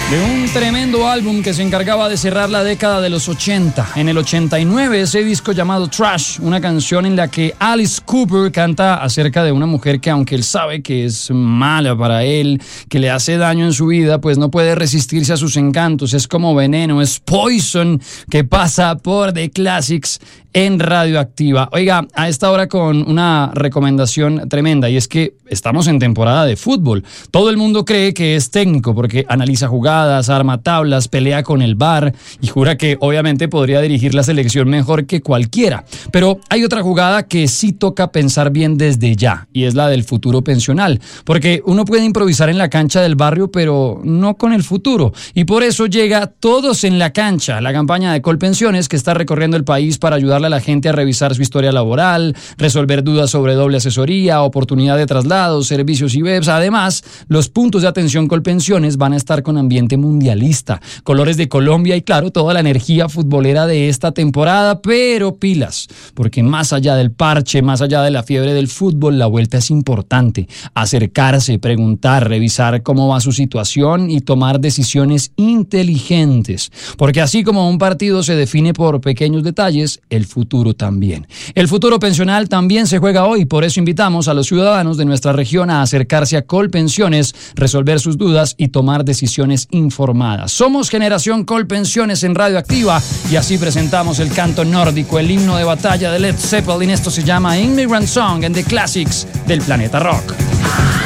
De un tremendo álbum que se encargaba de cerrar la década de los 80. En el 89, ese disco llamado Trash, una canción en la que Alice Cooper canta acerca de una mujer que, aunque él sabe que es mala para él, que le hace daño en su vida, pues no puede resistirse a sus encantos. Es como veneno, es poison, que pasa por The Classics en Radioactiva. Oiga, a esta hora con una recomendación tremenda, y es que estamos en temporada de fútbol. Todo el mundo cree que es técnico porque analiza jugadas, arma tablas, pelea con el VAR y jura que obviamente podría dirigir la selección mejor que cualquiera. Pero hay otra jugada que sí toca pensar bien desde ya, y es la del futuro pensional, porque uno puede improvisar en la cancha del barrio, pero no con el futuro. Y por eso llega Todos en la Cancha, la campaña de Colpensiones que está recorriendo el país para ayudarle a la gente a revisar su historia laboral, resolver dudas sobre doble asesoría, oportunidad de traslados, servicios y webs. Además, los puntos de atención Colpensiones van a estar con ambiente mundialista, colores de Colombia y claro, toda la energía futbolera de esta temporada, pero pilas, porque más allá del parche, más allá de la fiebre del fútbol, la vuelta es importante. Acercarse, preguntar, revisar cómo va su situación y tomar decisiones inteligentes, porque así como un partido se define por pequeños detalles, el futuro también. El futuro pensional también se juega hoy, por eso invitamos a los ciudadanos de nuestra región a acercarse a Colpensiones, resolver sus dudas y tomar decisiones informadas. Somos Generación Colpensiones en Radioactiva y así presentamos el canto nórdico, el himno de batalla de Led Zeppelin. Esto se llama Immigrant Song en The Classics del Planeta Rock.